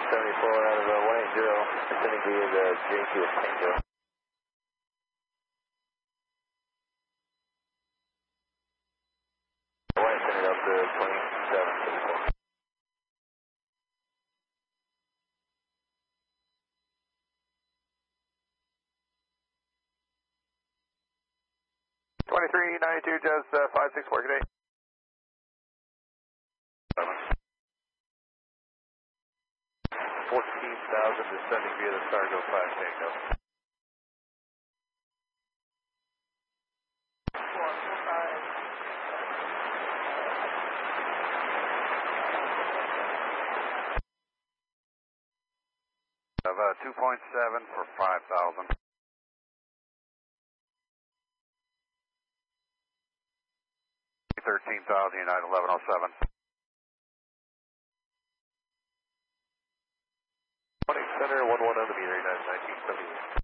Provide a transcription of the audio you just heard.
74 out of 180, descending via the JQ Tango. White sending up to 27. 2392, just 564, good day. 14,000 descending via the Sargo 5 Tango. Of 2.7 for 5,000. 13,000, United 1107. Center, 11 on the meter, United 1978.